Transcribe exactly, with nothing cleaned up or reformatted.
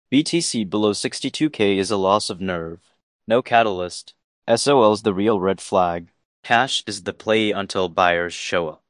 B T C below sixty-two K is a loss of nerve. No catalyst. S O L's the real red flag. Cash is the play until buyers show up.